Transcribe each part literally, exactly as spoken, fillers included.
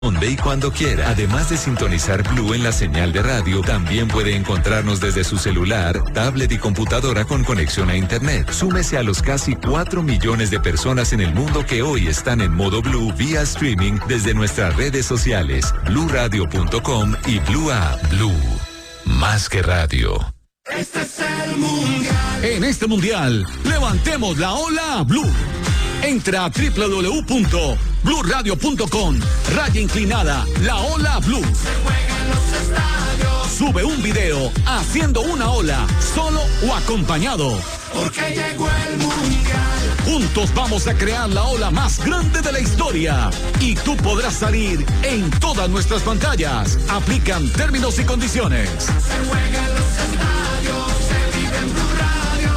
donde y cuando quiera. Además de sintonizar Blue en la señal de radio, también puede encontrarnos desde su celular, tablet y computadora con conexión a internet. Súmese a los casi cuatro millones de personas en el mundo que hoy están en modo Blue vía streaming desde nuestras redes sociales, blue radio punto com y Blue App. Blue, más que radio. Este es el mundial. En este mundial, levantemos la ola Blue. Entra a doble u doble u doble u punto blue radio punto com, raya inclinada, la ola Blue. Se juega en los estadios. Sube un video haciendo una ola, solo o acompañado. Porque llegó el mundial. Juntos vamos a crear la ola más grande de la historia. Y tú podrás salir en todas nuestras pantallas. Aplican términos y condiciones. Se juega en los estadios, se vive en Blue Radio.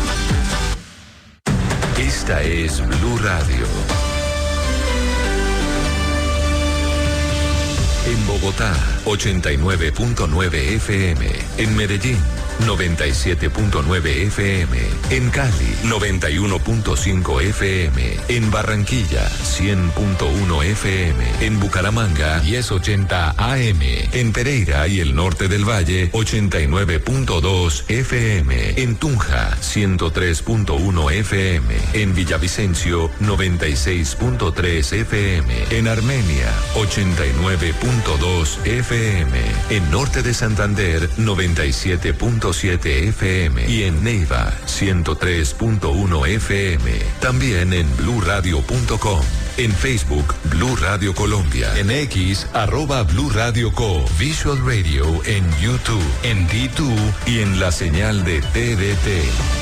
Esta es Blue Radio. En Bogotá, ochenta y nueve punto nueve F M. En Medellín, noventa y siete punto nueve F M. En Cali, noventa y uno punto cinco F M. En Barranquilla, cien punto uno F M. En Bucaramanga, diez ochenta A M. En Pereira y el norte del Valle, ochenta y nueve punto dos F M. En Tunja, ciento tres punto uno F M. En Villavicencio, noventa y seis punto tres F M. En Armenia, ochenta y nueve punto dos F M. En Norte de Santander, noventa y siete punto siete F M. Y en Neiva, ciento tres punto uno F M. También en blue radio punto com. En Facebook, Blue Radio Colombia. En X, arroba Blue Radio Co. Visual Radio en YouTube, en D dos y en la señal de T D T.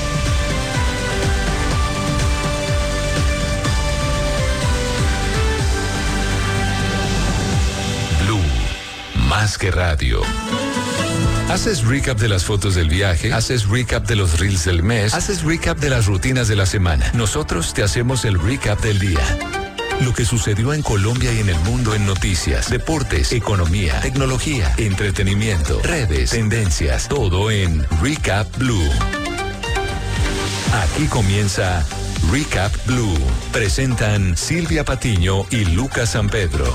Más que radio. ¿Haces recap de las fotos del viaje? ¿Haces recap de los reels del mes? ¿Haces recap de las rutinas de la semana? Nosotros te hacemos el recap del día. Lo que sucedió en Colombia y en el mundo en noticias, deportes, economía, tecnología, entretenimiento, redes, tendencias, todo en Recap Blue. Aquí comienza Recap Blue. Presentan Silvia Patiño y Lucas San Pedro.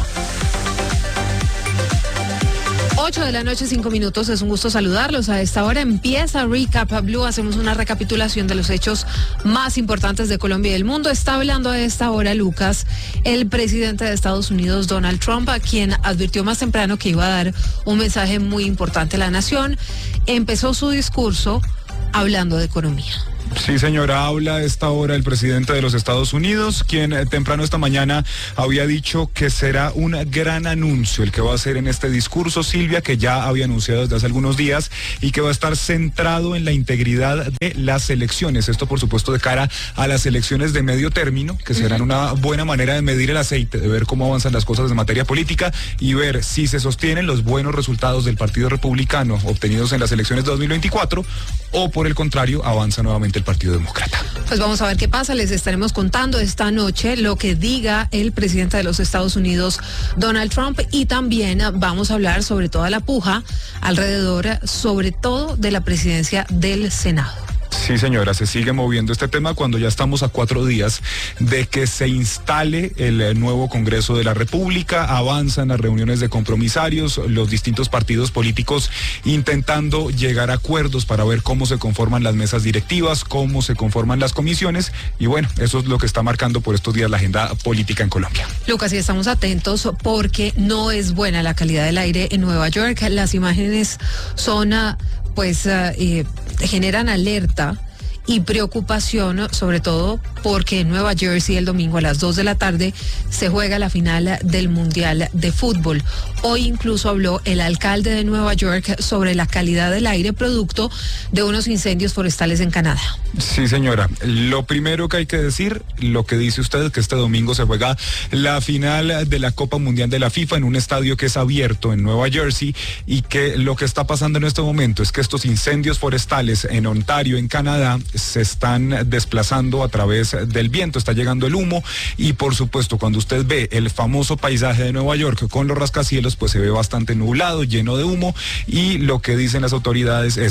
ocho de la noche, cinco minutos. Es un gusto saludarlos. A esta hora empieza Recap Blue. Hacemos una recapitulación de los hechos más importantes de Colombia y del mundo. Está hablando a esta hora, Lucas, el presidente de Estados Unidos, Donald Trump, a quien advirtió más temprano que iba a dar un mensaje muy importante a la nación. Empezó su discurso hablando de economía. Sí, señora, habla a esta hora el presidente de los Estados Unidos, quien eh, temprano esta mañana había dicho que será un gran anuncio el que va a hacer en este discurso, Silvia, que ya había anunciado desde hace algunos días y que va a estar centrado en la integridad de las elecciones. Esto, por supuesto, de cara a las elecciones de medio término, que serán una buena manera de medir el aceite, de ver cómo avanzan las cosas en materia política y ver si se sostienen los buenos resultados del Partido Republicano obtenidos en las elecciones de dos mil veinticuatro o, por el contrario, avanza nuevamente el Partido Demócrata. Pues vamos a ver qué pasa. Les estaremos contando esta noche lo que diga el presidente de los Estados Unidos, Donald Trump, y también vamos a hablar sobre toda la puja alrededor, sobre todo de la presidencia del Senado. Sí, señora, se sigue moviendo este tema cuando ya estamos a cuatro días de que se instale el nuevo Congreso de la República. Avanzan las reuniones de compromisarios, los distintos partidos políticos intentando llegar a acuerdos para ver cómo se conforman las mesas directivas, cómo se conforman las comisiones, y bueno, eso es lo que está marcando por estos días la agenda política en Colombia. Lucas, y estamos atentos porque no es buena la calidad del aire en Nueva York. Las imágenes son, pues, eh, generan alerta y preocupación, sobre todo porque en Nueva Jersey el domingo a las dos de la tarde se juega la final del Mundial de Fútbol. Hoy incluso habló el alcalde de Nueva York sobre la calidad del aire producto de unos incendios forestales en Canadá. Sí, señora. Lo primero que hay que decir, lo que dice usted, que este domingo se juega la final de la Copa Mundial de la FIFA en un estadio que es abierto en Nueva Jersey, y que lo que está pasando en este momento es que estos incendios forestales en Ontario, en Canadá, se están desplazando a través del viento, está llegando el humo, y por supuesto cuando usted ve el famoso paisaje de Nueva York con los rascacielos, pues se ve bastante nublado, lleno de humo, y lo que dicen las autoridades es: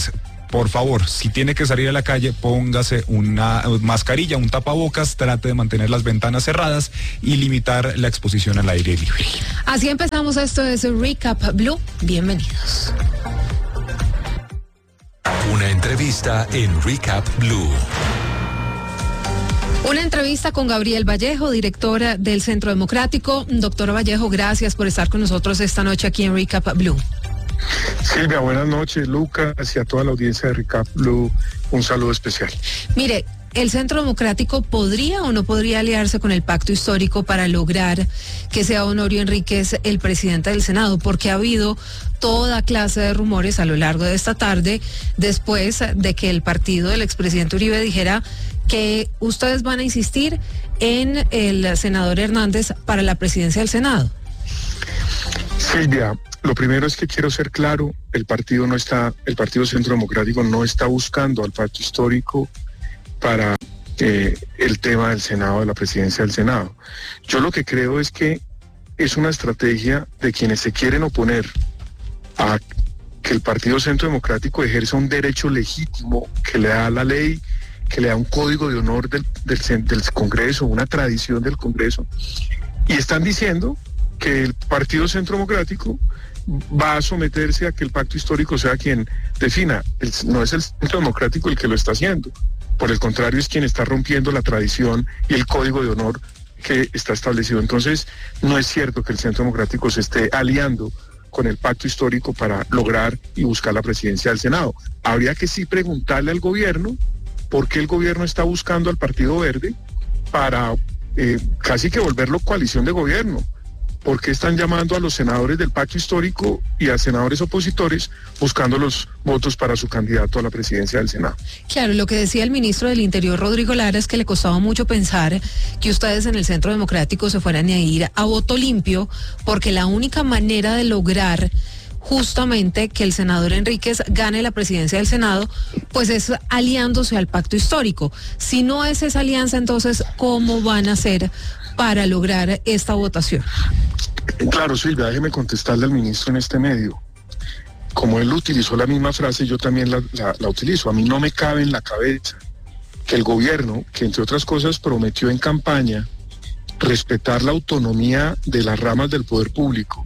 por favor, si tiene que salir a la calle, póngase una mascarilla, un tapabocas, trate de mantener las ventanas cerradas y limitar la exposición al aire libre. Así empezamos, esto es Recap Blue, bienvenidos. Una entrevista en Recap Blue. Una entrevista con Gabriel Vallejo, directora del Centro Democrático. Doctor Vallejo, gracias por estar con nosotros esta noche aquí en Recap Blue. Silvia, buenas noches, Lucas, y a toda la audiencia de Recap Blue, un saludo especial. Mire, ¿el Centro Democrático podría o no podría aliarse con el pacto histórico para lograr que sea Honorio Enríquez el presidente del Senado? Porque ha habido toda clase de rumores a lo largo de esta tarde, después de que el partido del expresidente Uribe dijera que ustedes van a insistir en el senador Hernández para la presidencia del Senado. Silvia, lo primero es que quiero ser claro, el partido no está, el Partido Centro Democrático no está buscando al pacto histórico para eh, el tema del Senado, de la presidencia del Senado. Yo lo que creo es que es una estrategia de quienes se quieren oponer a que el Partido Centro Democrático ejerza un derecho legítimo que le da la ley, que le da un código de honor del, del, del Congreso, una tradición del Congreso, y están diciendo que el Partido Centro Democrático va a someterse a que el pacto histórico sea quien defina. El, no es el Centro Democrático el que lo está haciendo, por el contrario es quien está rompiendo la tradición y el código de honor que está establecido. Entonces, no es cierto que el Centro Democrático se esté aliando con el pacto histórico para lograr y buscar la presidencia del Senado. Habría que sí preguntarle al gobierno por qué el gobierno está buscando al Partido Verde para eh, casi que volverlo coalición de gobierno. ¿Por qué están llamando a los senadores del pacto histórico y a senadores opositores buscando los votos para su candidato a la presidencia del Senado? Claro, lo que decía el ministro del Interior, Rodrigo Lara, es que le costaba mucho pensar que ustedes en el Centro Democrático se fueran a ir a voto limpio, porque la única manera de lograr justamente que el senador Enríquez gane la presidencia del Senado, pues es aliándose al pacto histórico. Si no es esa alianza, entonces, ¿cómo van a hacer para lograr esta votación? Claro, Silvia, déjeme contestarle al ministro en este medio. Como él utilizó la misma frase, yo también la, la, la utilizo. A mí no me cabe en la cabeza que el gobierno, que entre otras cosas prometió en campaña respetar la autonomía de las ramas del poder público,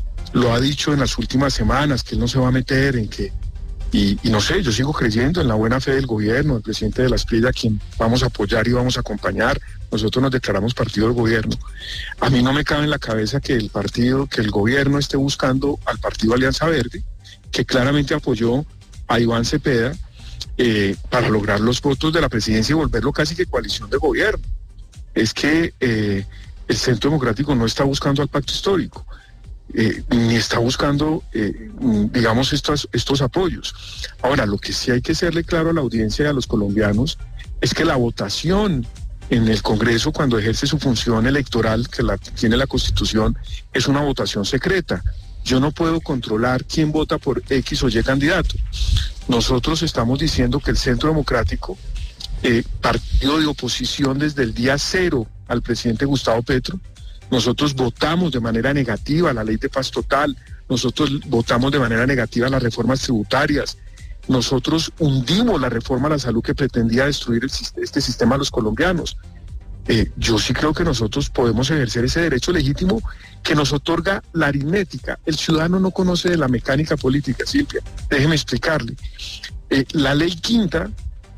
lo ha dicho en las últimas semanas, que él no se va a meter en que, y, y no sé, yo sigo creyendo en la buena fe del gobierno, el presidente de la Esprilla, a quien vamos a apoyar y vamos a acompañar. Nosotros nos declaramos partido del gobierno. A mí no me cabe en la cabeza que el partido, que el gobierno esté buscando al partido Alianza Verde, que claramente apoyó a Iván Cepeda, eh, para lograr los votos de la presidencia y volverlo casi que coalición de gobierno. Es que eh, el Centro Democrático no está buscando al pacto histórico. Eh, ni está buscando, eh, digamos, estos, estos apoyos. Ahora, lo que sí hay que hacerle claro a la audiencia y a los colombianos es que la votación en el Congreso, cuando ejerce su función electoral, que la tiene la Constitución, es una votación secreta. Yo no puedo controlar quién vota por X o Y candidato. Nosotros estamos diciendo que el Centro Democrático, eh, partido de oposición desde el día cero al presidente Gustavo Petro, nosotros votamos de manera negativa la ley de paz total, nosotros votamos de manera negativa las reformas tributarias, nosotros hundimos la reforma a la salud que pretendía destruir el, este sistema a los colombianos. Eh, yo sí creo que nosotros podemos ejercer ese derecho legítimo que nos otorga la aritmética. El ciudadano no conoce de la mecánica política, Silvia. Déjeme explicarle. Eh, la ley quinta,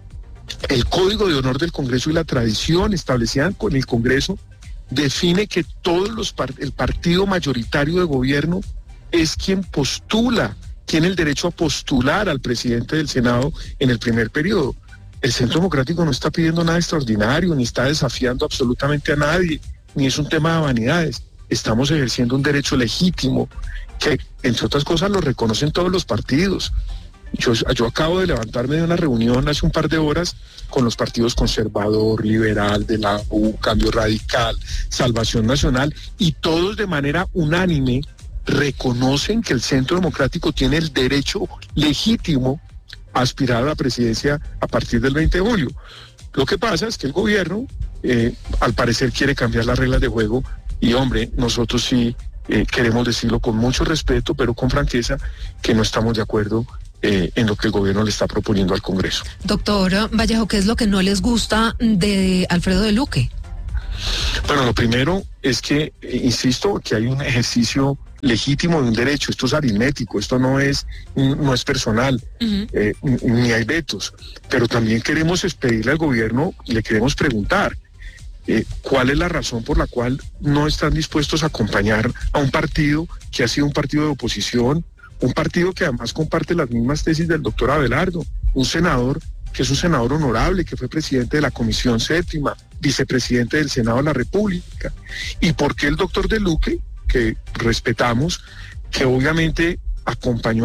el código de honor del Congreso y la tradición establecida con el Congreso define que todos los part- el partido mayoritario de gobierno es quien postula, tiene el derecho a postular al presidente del Senado en el primer periodo. El Centro Democrático no está pidiendo nada extraordinario, ni está desafiando absolutamente a nadie, ni es un tema de vanidades. Estamos ejerciendo un derecho legítimo que, entre otras cosas, lo reconocen todos los partidos. Yo, yo acabo de levantarme de una reunión hace un par de horas con los partidos Conservador, Liberal, de la U, Cambio Radical, Salvación Nacional, y todos de manera unánime reconocen que el Centro Democrático tiene el derecho legítimo a aspirar a la presidencia a partir del veinte de julio. Lo que pasa es que el gobierno, eh, al parecer, quiere cambiar las reglas de juego, y hombre, nosotros sí eh, queremos decirlo con mucho respeto, pero con franqueza, que no estamos de acuerdo eh, en lo que el gobierno le está proponiendo al Congreso. Doctor Vallejo, ¿qué es lo que no les gusta de Alfredo de Luque? Bueno, lo primero es que, eh, insisto, que hay un ejercicio legítimo de un derecho. Esto es aritmético, esto no es, no es personal, uh-huh. eh, ni hay vetos. Pero también queremos pedirle al gobierno, le queremos preguntar, eh, ¿cuál es la razón por la cual no están dispuestos a acompañar a un partido que ha sido un partido de oposición, un partido que además comparte las mismas tesis del doctor Abelardo, un senador que es un senador honorable, que fue presidente de la Comisión Séptima, vicepresidente del Senado de la República? ¿Y por qué el doctor de Luque, que respetamos, que obviamente acompañó